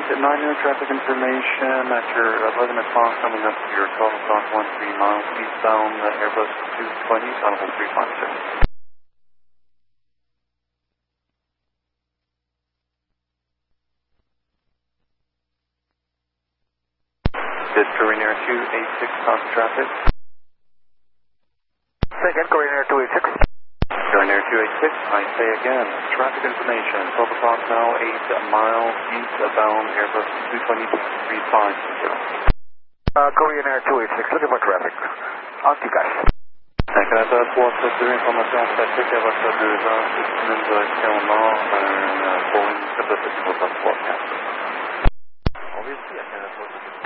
9 traffic information at your 11 o'clock coming up to your 12 o'clock 13 miles eastbound Airbus 220, Donovan 356. Did Korean Air 286 copy traffic? Second, Korean Air 286. Korean Air 286, I say again, traffic information, 12 o'clock now, 8 miles eastbound Airbus 220-350. Korean Air 286, looking for traffic. Antigas. Canada 362, information statique à votre 2 heures, une direction nord, Boeing 737 pour votre forecast. On vérifie à Canada 362.